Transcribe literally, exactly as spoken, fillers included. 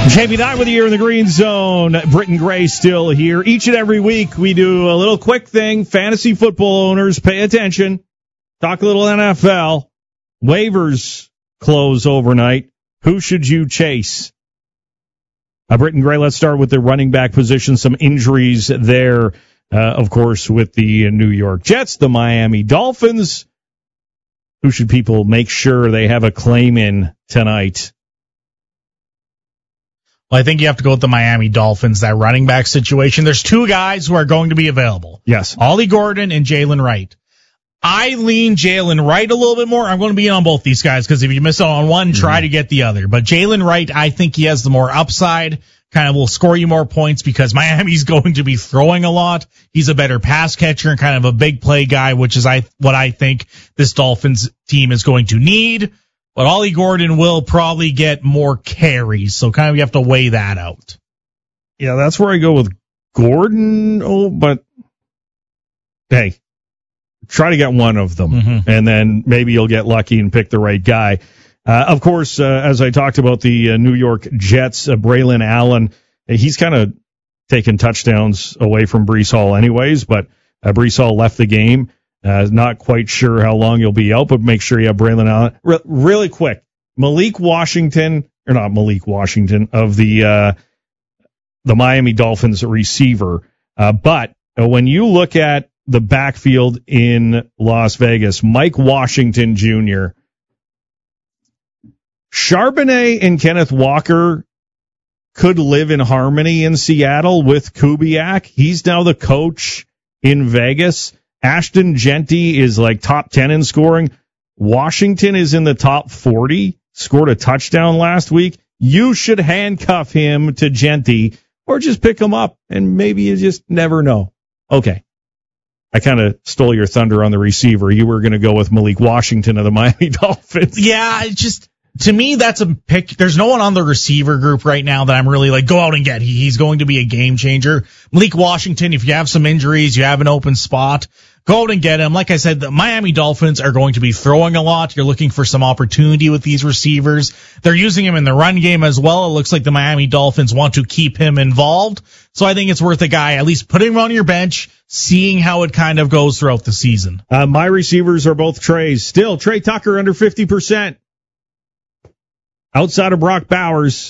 J B Dye with you here in the Green Zone. Britton Gray still here. Each and every week we do a little quick thing. Fantasy football owners, pay attention. Talk a little N F L. Waivers close overnight. Who should you chase? Uh, Britton Gray, let's start with the running back position. Some injuries there, uh, of course, with the New York Jets, the Miami Dolphins. Who should people make sure they have a claim in tonight? Well, I think you have to go with the Miami Dolphins, that running back situation. There's two guys who are going to be available. Yes. Ollie Gordon and Jalen Wright. I lean Jalen Wright a little bit more. I'm going to be in on both these guys because if you miss out on one, mm-hmm. try to get the other. But Jalen Wright, I think he has the more upside, kind of will score you more points because Miami's going to be throwing a lot. He's a better pass catcher and kind of a big play guy, which is I what I think this Dolphins team is going to need. But Ollie Gordon will probably get more carries, so kind of you have to weigh that out. Yeah, that's where I go with Gordon. Oh, but hey, try to get one of them, mm-hmm. and then maybe you'll get lucky and pick the right guy. Uh, of course, uh, as I talked about the uh, New York Jets, uh, Braylon Allen, he's kind of taken touchdowns away from Breece Hall anyways, but uh, Breece Hall left the game. Uh, not quite sure how long he'll be out, but make sure you have Braylon Allen. Re- really quick, Malik Washington, or not Malik Washington, of the uh, the Miami Dolphins receiver. Uh, but uh, when you look at the backfield in Las Vegas, Mike Washington Junior, Charbonnet and Kenneth Walker could live in harmony in Seattle with Kubiak. He's now the coach in Vegas. Ashton Genty is like top ten in scoring. Washington is in the top forty, scored a touchdown last week. You should handcuff him to Genty or just pick him up, and maybe you just never know. Okay. I kind of stole your thunder on the receiver. You were going to go with Malik Washington of the Miami Dolphins. Yeah, it just... To me, that's a pick. There's no one on the receiver group right now that I'm really like, go out and get. He, he's going to be a game changer. Malik Washington, if you have some injuries, you have an open spot, go out and get him. Like I said, the Miami Dolphins are going to be throwing a lot. You're looking for some opportunity with these receivers. They're using him in the run game as well. It looks like the Miami Dolphins want to keep him involved. So I think it's worth a guy, at least putting him on your bench, seeing how it kind of goes throughout the season. Uh, my receivers are both Treys. Still, Trey Tucker under fifty percent. Outside of Brock Bowers,